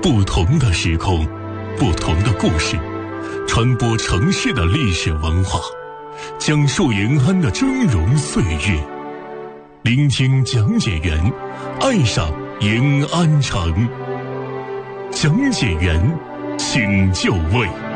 不同的时空，不同的故事，传播城市的历史文化，讲述延安的峥嵘岁月，聆听讲解员，爱上延安城。讲解员，请就位。